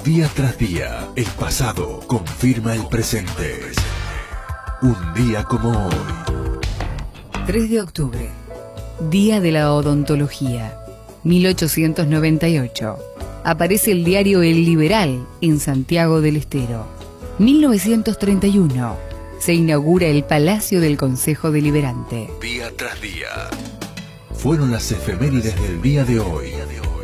Día tras día, el pasado confirma el presente. Un día como hoy. 3 de octubre, Día de la Odontología. 1898. Aparece el diario El Liberal en Santiago del Estero. 1931. Se inaugura el Palacio del Consejo Deliberante. Día tras día. Fueron las efemérides del día de hoy.